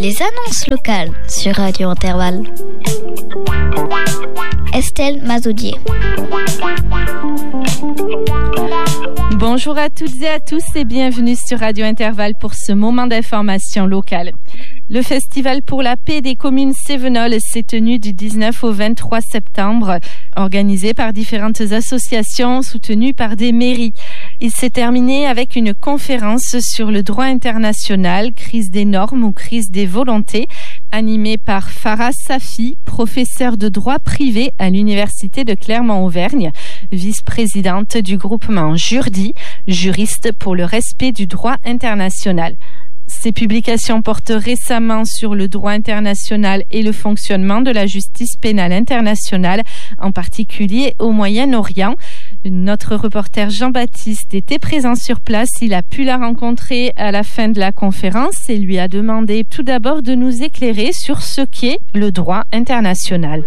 Les annonces locales sur Radio Intervalle. Estelle Mazoudier. Bonjour à toutes et à tous et bienvenue sur Radio Intervalle pour ce moment d'information locale. Le Festival pour la paix des communes Cévenol s'est tenu du 19 au 23 septembre, organisé par différentes associations soutenues par des mairies. Il s'est terminé avec une conférence sur le droit international, crise des normes ou crise des volontés, animée par Farah Safi, professeure de droit privé à l'Université de Clermont-Auvergne, vice-présidente du groupement Jurdi, juriste pour le respect du droit international. Ces publications portent récemment sur le droit international et le fonctionnement de la justice pénale internationale, en particulier au Moyen-Orient. Notre reporter Jean-Baptiste était présent sur place. Il a pu la rencontrer à la fin de la conférence et lui a demandé tout d'abord de nous éclairer sur ce qu'est le droit international.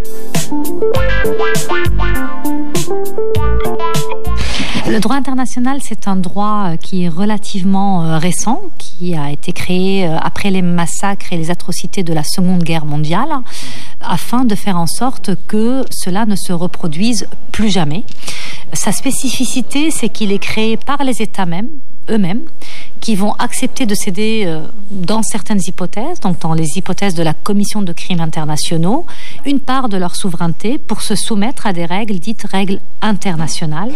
Le droit international, c'est un droit qui est relativement récent, qui a été créé après les massacres et les atrocités de la Seconde Guerre mondiale, afin de faire en sorte que cela ne se reproduise plus jamais. Sa spécificité, c'est qu'il est créé par les États eux-mêmes, qui vont accepter de céder dans certaines hypothèses, donc dans les hypothèses de la Commission de crimes internationaux, une part de leur souveraineté pour se soumettre à des règles dites règles internationales.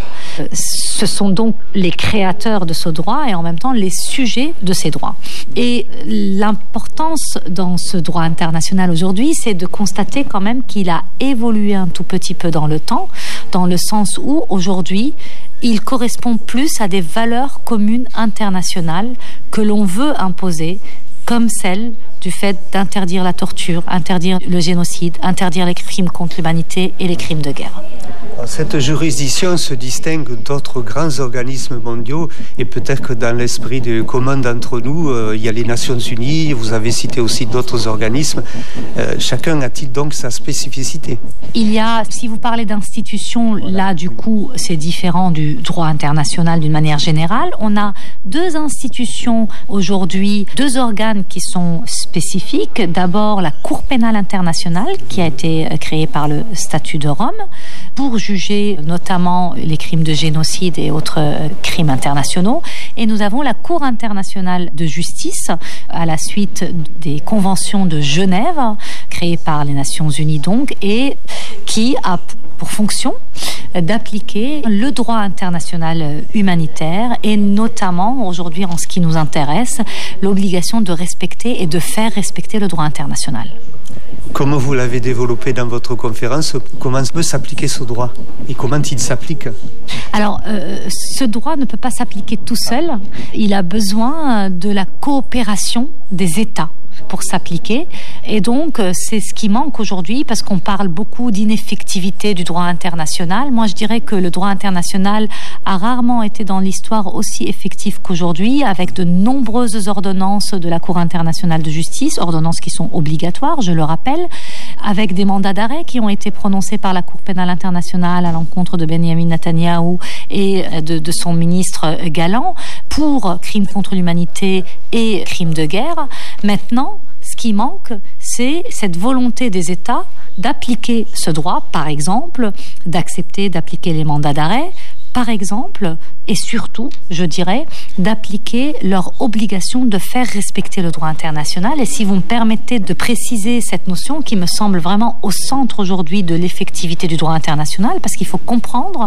Ce sont donc les créateurs de ce droit et en même temps les sujets de ces droits. Et l'importance dans ce droit international aujourd'hui, c'est de constater quand même qu'il a évolué un tout petit peu dans le temps, dans le sens où aujourd'hui, il correspond plus à des valeurs communes internationales que l'on veut imposer, comme celle du fait d'interdire la torture, interdire le génocide, interdire les crimes contre l'humanité et les crimes de guerre. Cette juridiction se distingue d'autres grands organismes mondiaux et peut-être que dans l'esprit de commun d'entre nous, il y a les Nations Unies, vous avez cité aussi d'autres organismes. Chacun a-t-il donc sa spécificité ? Il y a, si vous parlez d'institutions, là du coup c'est différent du droit international d'une manière générale. On a deux institutions aujourd'hui, deux organes qui sont spécifiques. D'abord la Cour pénale internationale qui a été créée par le statut de Rome pour juger notamment les crimes de génocide et autres crimes internationaux. Et nous avons la Cour internationale de justice à la suite des conventions de Genève, créées par les Nations Unies donc, et qui a pour fonction d'appliquer le droit international humanitaire et notamment, aujourd'hui en ce qui nous intéresse, l'obligation de respecter et de faire respecter le droit international. Comme vous l'avez développé dans votre conférence, comment peut s'appliquer ce droit et comment il s'applique ? Alors, ce droit ne peut pas s'appliquer tout seul. Il a besoin de la coopération des États pour s'appliquer. Et donc, c'est ce qui manque aujourd'hui parce qu'on parle beaucoup d'ineffectivité du droit international. Moi, je dirais que le droit international a rarement été dans l'histoire aussi effectif qu'aujourd'hui, avec de nombreuses ordonnances de la Cour internationale de justice, ordonnances qui sont obligatoires, je le rappelle, avec des mandats d'arrêt qui ont été prononcés par la Cour pénale internationale à l'encontre de Benyamin Netanyahou et de son ministre Galland pour crimes contre l'humanité et crimes de guerre. Maintenant, ce qui manque, c'est cette volonté des États d'appliquer ce droit, par exemple, d'accepter d'appliquer les mandats d'arrêt, par exemple, et surtout, je dirais, d'appliquer leur obligation de faire respecter le droit international. Et si vous me permettez de préciser cette notion qui me semble vraiment au centre aujourd'hui de l'effectivité du droit international, parce qu'il faut comprendre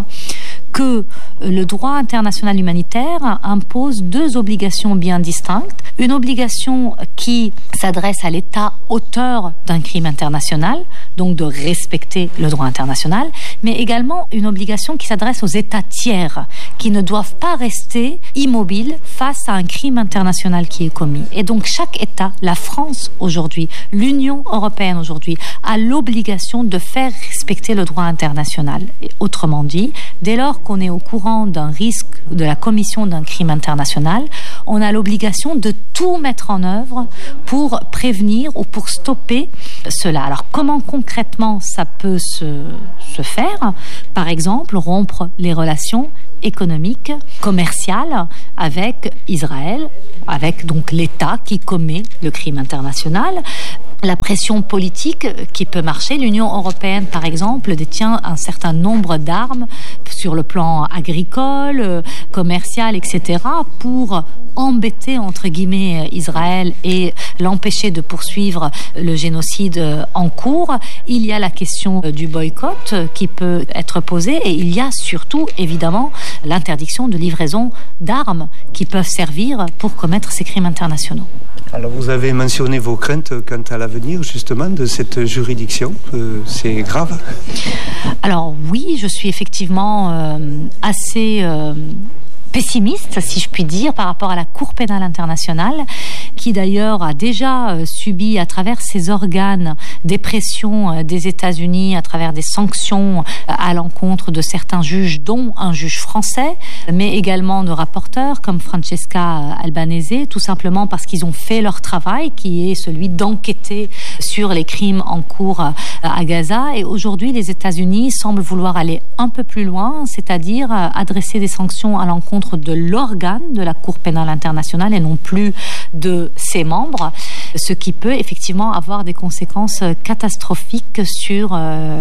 que le droit international humanitaire impose deux obligations bien distinctes. Une obligation qui s'adresse à l'État auteur d'un crime international, donc de respecter le droit international, mais également une obligation qui s'adresse aux États tiers, qui ne doivent pas rester immobiles face à un crime international qui est commis. Et donc chaque État, la France aujourd'hui, l'Union européenne aujourd'hui, a l'obligation de faire respecter le droit international. Et autrement dit, dès lors qu'on est au courant d'un risque de la commission d'un crime international, on a l'obligation de tout mettre en œuvre pour prévenir ou pour stopper cela. Alors comment concrètement ça peut se faire ? Par exemple, rompre les relations économique, commerciale avec Israël, avec donc l'État qui commet le crime international. La pression politique qui peut marcher. L'Union européenne, par exemple, détient un certain nombre d'armes sur le plan agricole, commercial, etc., pour embêter, entre guillemets, Israël et l'empêcher de poursuivre le génocide en cours. Il y a la question du boycott qui peut être posée et il y a surtout, évidemment, l'interdiction de livraison d'armes qui peuvent servir pour commettre ces crimes internationaux. Alors vous avez mentionné vos craintes quant à l'avenir justement de cette juridiction. C'est grave? Alors oui, je suis effectivement assez pessimiste, si je puis dire, par rapport à la Cour pénale internationale, qui d'ailleurs a déjà subi à travers ses organes des pressions des États-Unis, à travers des sanctions à l'encontre de certains juges, dont un juge français, mais également de rapporteurs comme Francesca Albanese, tout simplement parce qu'ils ont fait leur travail, qui est celui d'enquêter sur les crimes en cours à Gaza. Et aujourd'hui, les États-Unis semblent vouloir aller un peu plus loin, c'est-à-dire adresser des sanctions à l'encontre de l'organe de la Cour pénale internationale et non plus de ses membres, ce qui peut effectivement avoir des conséquences catastrophiques sur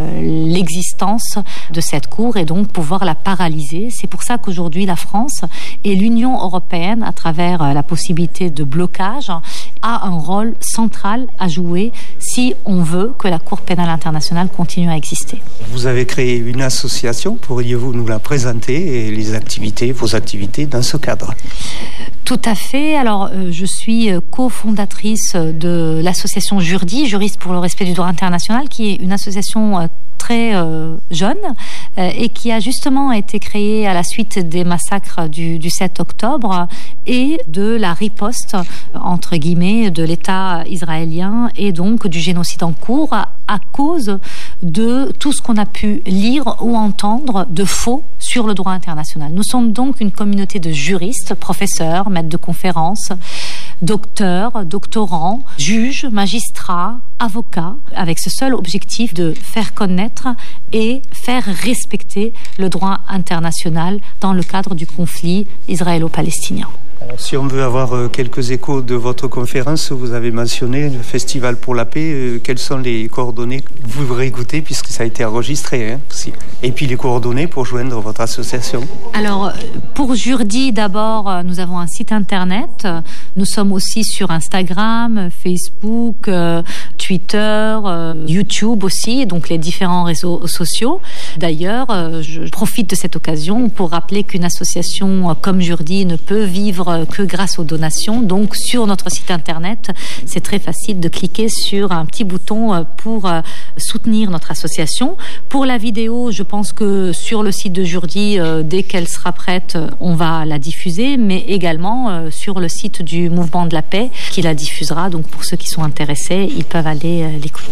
l'existence de cette Cour et donc pouvoir la paralyser. C'est pour ça qu'aujourd'hui la France et l'Union européenne, à travers la possibilité de blocage, a un rôle central à jouer si on veut que la Cour pénale internationale continue à exister. Vous avez créé une association, pourriez-vous nous la présenter et vos activités dans ce cadre? Tout à fait. Alors, je suis cofondatrice de l'association Jurdi, Juristes pour le respect du droit international, qui est une association très jeune et qui a justement été créée à la suite des massacres du 7 octobre et de la riposte, entre guillemets, de l'État israélien et donc du génocide en cours à cause de tout ce qu'on a pu lire ou entendre de faux sur le droit international. Nous sommes donc une communauté de juristes, professeurs, maîtres de conférences, docteurs, doctorants, juges, magistrats, avocats, avec ce seul objectif de faire connaître et faire respecter le droit international dans le cadre du conflit israélo-palestinien. Alors, si on veut avoir quelques échos de votre conférence, vous avez mentionné le Festival pour la paix. Quelles sont les coordonnées que vous réécoutez puisque ça a été enregistré aussi. Et puis les coordonnées pour joindre votre association? Alors, pour Jurdi, d'abord, nous avons un site internet. Nous sommes aussi sur Instagram, Facebook, Twitter, YouTube aussi, donc les différents réseaux sociaux. D'ailleurs, je profite de cette occasion pour rappeler qu'une association comme Jurdi ne peut vivre que grâce aux donations. Donc, sur notre site internet, c'est très facile de cliquer sur un petit bouton pour soutenir notre association. Pour la vidéo, je pense que sur le site de Jurdi, dès qu'elle sera prête, on va la diffuser, mais également sur le site du Mouvement de la Paix qui la diffusera. Donc, pour ceux qui sont intéressés, ils peuvent aller l'écouter.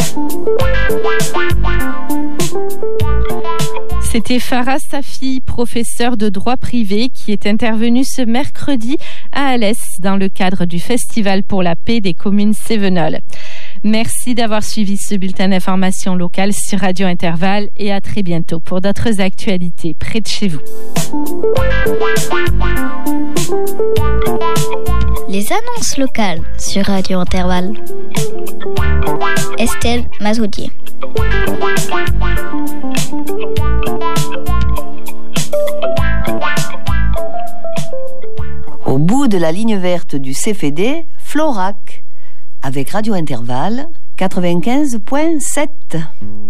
C'était Farah Safi, professeure de droit privé, qui est intervenue ce mercredi à Alès dans le cadre du Festival pour la paix des communes cévenoles. Merci d'avoir suivi ce bulletin d'information locale sur Radio Intervalle et à très bientôt pour d'autres actualités près de chez vous. Les annonces locales sur Radio Intervalle. Estelle Mazoudier. Au bout de la ligne verte du CFD, Florac, avec Radio Intervalle 95.7.